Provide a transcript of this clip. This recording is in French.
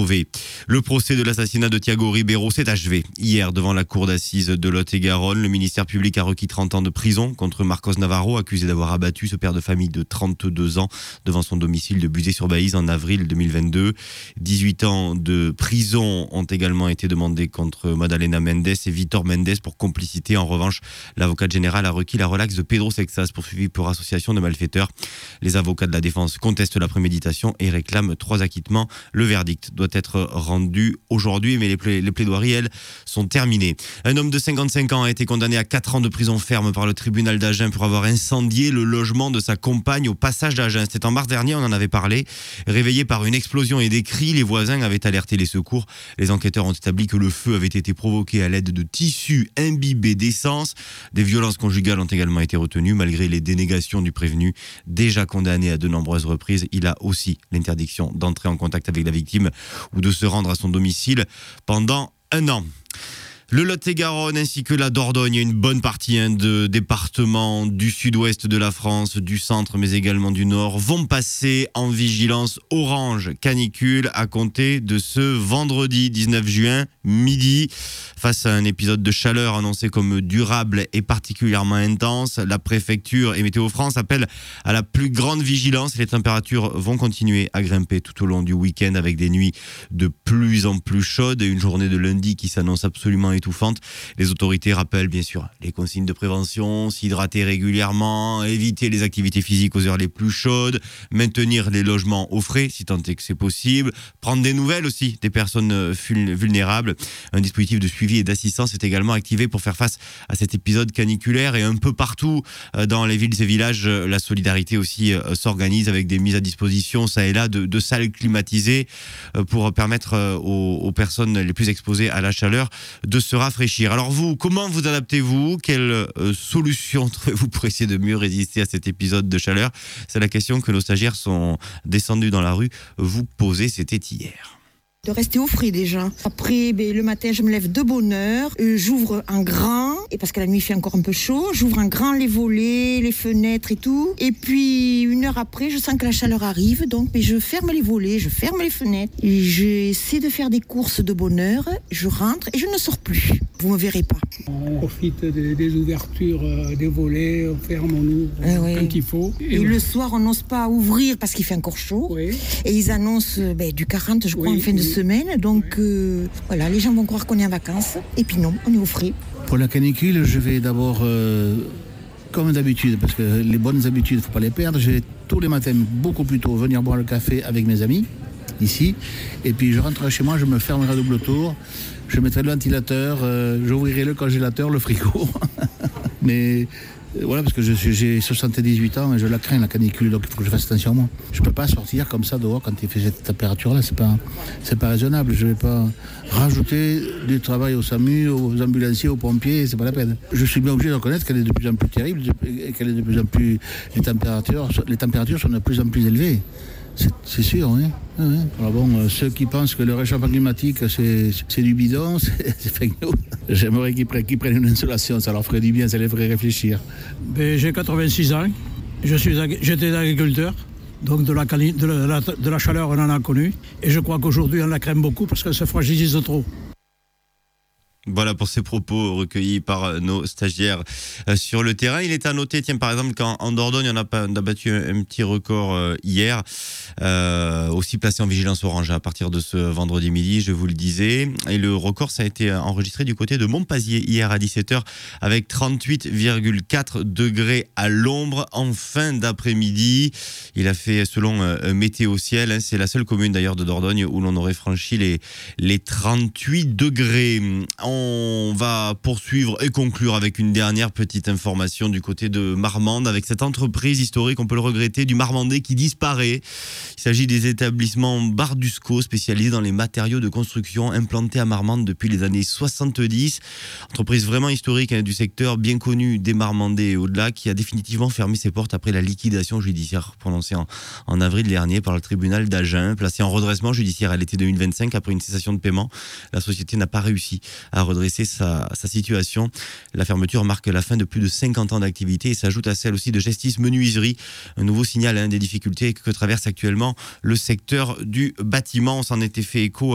sauvé. Le procès de l'assassinat de Thiago Ribeiro s'est achevé hier devant la cour d'assises de Lot-et-Garonne. Le ministère public a requis 30 ans de prison contre Marcos Navarro, accusé d'avoir abattu ce père de famille de 32 ans devant son domicile de Buzet-sur-Baïse en avril 2022. 18 ans de prison ont également été demandés contre Madalena Mendes et Vitor Mendes pour complicité. En revanche, l'avocat général a requis la relaxe de Pedro Sexas, poursuivi pour association de malfaiteurs. Les avocats de la défense contestent la préméditation et réclament 3 acquittements. Le verdict doit être rendu aujourd'hui, mais les plaidoiries, elles, sont terminées. Un homme de 55 ans a été condamné à 4 ans de prison ferme par le tribunal d'Agen pour avoir incendié le logement de sa compagne au passage d'Agen. C'était en mars dernier, on en avait parlé. Réveillé par une explosion et des cris, les voisins avaient alerté les secours. Les enquêteurs ont établi que le feu avait été provoqué à l'aide de tissus imbibés d'essence. Des violences conjugales ont également été retenues malgré les dénégations du prévenu. Déjà condamné à de nombreuses reprises, il a aussi l'interdiction d'entrer en contact avec la victime ou de se rendre à son domicile pendant 1 an. Le Lot-et-Garonne ainsi que la Dordogne et une bonne partie de départements du sud-ouest de la France, du centre mais également du nord vont passer en vigilance orange canicule à compter de ce vendredi 19 juin midi. Face à un épisode de chaleur annoncé comme durable et particulièrement intense, la préfecture et Météo France appellent à la plus grande vigilance. Les températures vont continuer à grimper tout au long du week-end avec des nuits de plus en plus chaudes et une journée de lundi qui s'annonce absolument étouffante. Les autorités rappellent bien sûr les consignes de prévention, s'hydrater régulièrement, éviter les activités physiques aux heures les plus chaudes, maintenir les logements au frais si tant est que c'est possible, prendre des nouvelles aussi des personnes vulnérables. Un dispositif de suivi et d'assistance est également activé pour faire face à cet épisode caniculaire et un peu partout dans les villes et villages, la solidarité aussi s'organise avec des mises à disposition ça et là de salles climatisées pour permettre aux personnes les plus exposées à la chaleur de se rafraîchir. Alors vous, comment vous adaptez-vous ? Quelle solution trouvez-vous pour essayer de mieux résister à cet épisode de chaleur ? C'est la question que nos stagiaires sont descendus dans la rue vous poser, c'était hier. De rester au frais déjà. Après, le matin, je me lève de bonne heure, j'ouvre un grand, et parce que la nuit il fait encore un peu chaud, j'ouvre un grand les volets, les fenêtres et tout. Et puis, 1 heure après, je sens que la chaleur arrive, donc je ferme les volets, je ferme les fenêtres, et j'essaie de faire des courses de bonne heure, je rentre et je ne sors plus. Vous me verrez pas. On profite des ouvertures des volets, on ferme, on ouvre quand il faut. Et le soir, on n'ose pas ouvrir parce qu'il fait encore chaud. Oui. Et ils annoncent du 40, je crois, en fin de semaine. Donc voilà, les gens vont croire qu'on est en vacances. Et puis non, on est au frais. Pour la canicule, je vais d'abord, comme d'habitude, parce que les bonnes habitudes, il ne faut pas les perdre. Je vais tous les matins, beaucoup plus tôt, venir boire le café avec mes amis, ici. Et puis je rentrerai chez moi, je me fermerai à double tour. Je mettrai le ventilateur, j'ouvrirai le congélateur, le frigo. Mais voilà, parce que j'ai 78 ans et je la crains, la canicule, donc il faut que je fasse attention à moi. Je ne peux pas sortir comme ça dehors quand il fait cette température-là, c'est pas raisonnable. Je ne vais pas rajouter du travail au SAMU, aux ambulanciers, aux pompiers, c'est pas la peine. Je suis bien obligé de reconnaître qu'elle est de plus en plus terrible et qu'elle est de plus en plus... Les températures sont de plus en plus élevées. C'est sûr, oui. Oui. Alors bon, ceux qui pensent que le réchauffement climatique, c'est du bidon, c'est fake news. J'aimerais qu'ils prennent une insolation, ça leur ferait du bien, ça les ferait réfléchir. J'ai 86 ans, j'étais agriculteur, donc de la chaleur on en a connu. Et je crois qu'aujourd'hui on la craint beaucoup parce qu'elle se fragilise trop. Voilà pour ces propos recueillis par nos stagiaires sur le terrain. Il est à noter, tiens, par exemple, qu'en Dordogne, on a battu un petit record hier, aussi placé en vigilance orange à partir de ce vendredi midi, je vous le disais. Et le record, ça a été enregistré du côté de Montpazier hier à 17h avec 38,4 degrés à l'ombre en fin d'après-midi. Il a fait, selon Météo Ciel, c'est la seule commune d'ailleurs de Dordogne où l'on aurait franchi les 38 degrés. On va poursuivre et conclure avec une dernière petite information du côté de Marmande avec cette entreprise historique, on peut le regretter, du Marmandais qui disparaît. Il s'agit des établissements Bardusco spécialisés dans les matériaux de construction implantés à Marmande depuis les années 70. Entreprise vraiment historique du secteur, bien connue des Marmandais et au-delà, qui a définitivement fermé ses portes après la liquidation judiciaire prononcée en avril dernier par le tribunal d'Agen. Placée en redressement judiciaire à l'été 2025 après une cessation de paiement, la société n'a pas réussi à redresser sa situation. La fermeture marque la fin de plus de 50 ans d'activité et s'ajoute à celle aussi de Gestis Menuiserie, un nouveau signal des difficultés que traverse actuellement le secteur du bâtiment. On s'en était fait écho